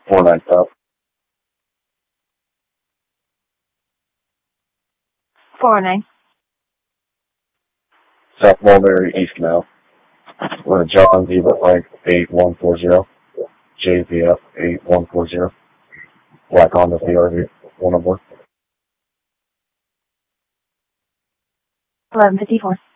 49 South. 409. South Mulberry, East Canal. We're at John Viva Frank 8140. JVF 8140. Black Honda CRV 104. 1154.